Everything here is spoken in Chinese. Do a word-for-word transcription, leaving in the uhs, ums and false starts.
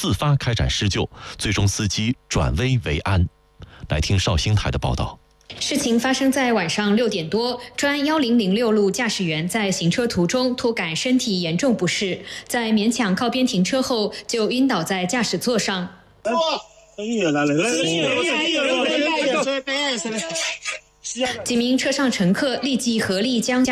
自发开展施救，最终司机转危为安。来听绍兴台的报道。 事情发生在晚上六点多，专一零零六路驾驶员在行车途中突感身体严重不适，在勉强靠边停车后就晕倒在驾驶座上。几名车上乘客立即合力将